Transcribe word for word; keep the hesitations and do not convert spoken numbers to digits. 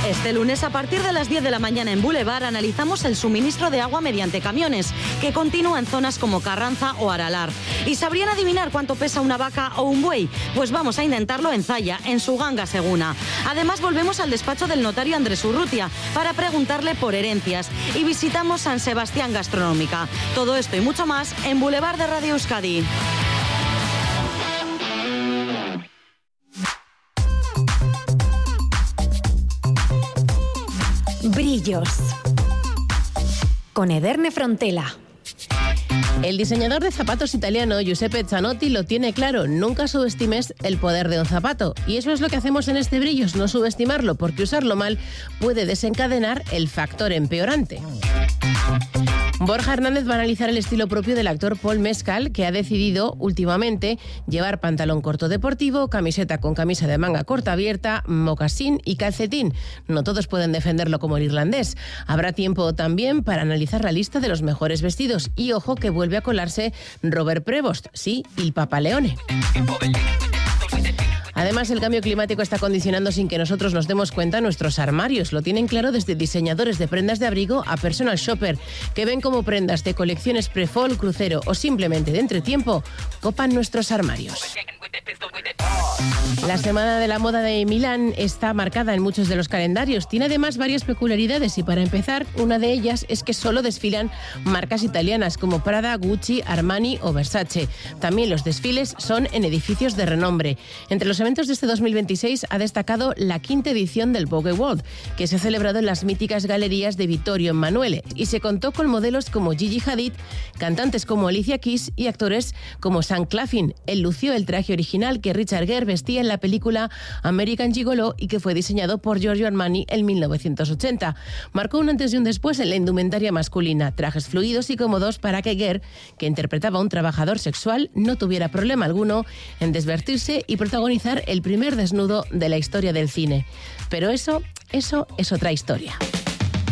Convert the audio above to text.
Este lunes, a partir de las diez de la mañana en Boulevard, analizamos el suministro de agua mediante camiones, que continúa en zonas como Carranza o Aralar. ¿Y sabrían adivinar cuánto pesa una vaca o un buey? Pues vamos a intentarlo en Zalla, en Suganga Seguna. Además, volvemos al despacho del notario Andrés Urrutia para preguntarle por herencias y visitamos San Sebastián Gastronómica. Todo esto y mucho más en Boulevard de Radio Euskadi. Brillos con Ederne Frontela. El diseñador de zapatos italiano Giuseppe Zanotti lo tiene claro: nunca subestimes el poder de un zapato. Y eso es lo que hacemos en este Brillos, no subestimarlo, porque usarlo mal puede desencadenar el factor empeorante. Borja Hernández va a analizar el estilo propio del actor Paul Mescal, que ha decidido últimamente llevar pantalón corto deportivo, camiseta con camisa de manga corta abierta, mocasín y calcetín. No todos pueden defenderlo como el irlandés. Habrá tiempo también para analizar la lista de los mejores vestidos. Y ojo que vuelve a colarse Robert Prevost, sí, el Papa Leone. Además, el cambio climático está condicionando sin que nosotros nos demos cuenta nuestros armarios. Lo tienen claro desde diseñadores de prendas de abrigo a personal shopper, que ven como prendas de colecciones pre-fall, crucero o simplemente de entretiempo copan nuestros armarios. La Semana de la Moda de Milán está marcada en muchos de los calendarios. Tiene además varias peculiaridades y, para empezar, una de ellas es que solo desfilan marcas italianas como Prada, Gucci, Armani o Versace. También los desfiles son en edificios de renombre. Entre los eventos de este dos mil veintiséis ha destacado la quinta edición del Vogue World, que se ha celebrado en las míticas galerías de Vittorio Emanuele y se contó con modelos como Gigi Hadid, cantantes como Alicia Keys y actores como Sam Claflin. Él lució el traje original que Richard Gere vestía en la película American Gigolo y que fue diseñado por Giorgio Armani en mil novecientos ochenta. Marcó un antes y un después en la indumentaria masculina, trajes fluidos y cómodos para que Gere, que interpretaba a un trabajador sexual, no tuviera problema alguno en desvestirse y protagonizar el primer desnudo de la historia del cine. Pero eso, eso es otra historia.